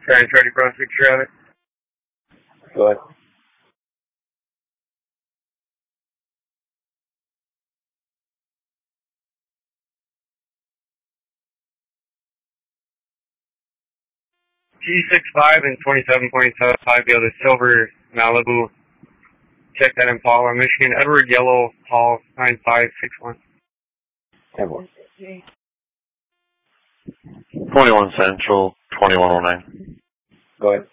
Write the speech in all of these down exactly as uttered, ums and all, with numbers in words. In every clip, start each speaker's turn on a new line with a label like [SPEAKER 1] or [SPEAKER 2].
[SPEAKER 1] Try and try to cross picture of it.
[SPEAKER 2] Go ahead.
[SPEAKER 1] G sixty-five and twenty-seven point seven five, go to Silver Malibu. Check that Impala, Michigan. Edward Yellow, Paul, nine five six one.
[SPEAKER 2] Edward.
[SPEAKER 3] twenty-one Central, twenty-one oh nine.
[SPEAKER 2] Go ahead.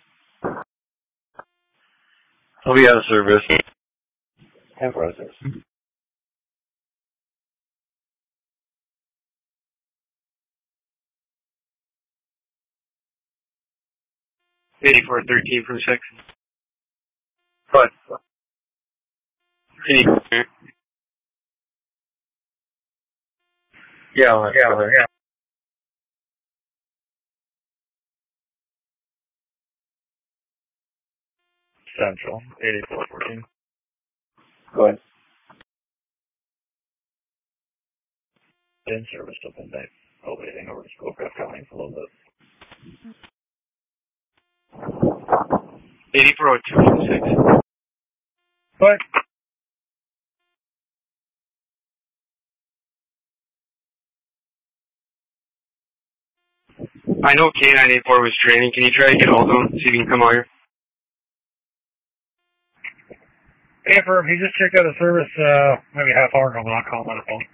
[SPEAKER 3] I'll be out of service.
[SPEAKER 2] Have process.
[SPEAKER 1] eighty-four thirteen from six.
[SPEAKER 3] What?
[SPEAKER 1] Yeah,
[SPEAKER 3] Yeah, yeah, yeah. Central, eighty-four fourteen.
[SPEAKER 2] Go ahead.
[SPEAKER 3] In service up in day. Oh, waiting over to Schoolcraft County for a little bit.
[SPEAKER 1] eighty-four oh two from six.
[SPEAKER 2] What?
[SPEAKER 1] I know K nine eight four was training. Can you try to get hold of him, see if you can come out here?
[SPEAKER 4] Hey, for if you just checked out the service, uh, maybe a half hour ago, when I called on the phone.